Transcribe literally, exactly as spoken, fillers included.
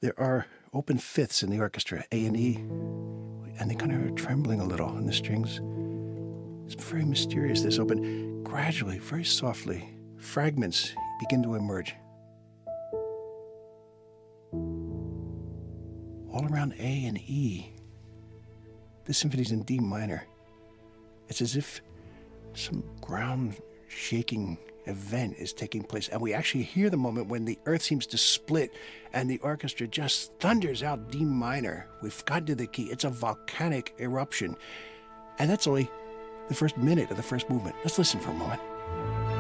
There are open fifths in the orchestra, A and E, and they kind of are trembling a little in the strings. It's very mysterious, this open. Gradually, very softly, fragments begin to emerge. All around A and E. This symphony's in D minor. It's as if some ground-shaking event is taking place, and we actually hear the moment when the earth seems to split and the orchestra just thunders out D minor. We've gotten to the key. It's a volcanic eruption, and that's only the first minute of the first movement. Let's listen for a moment.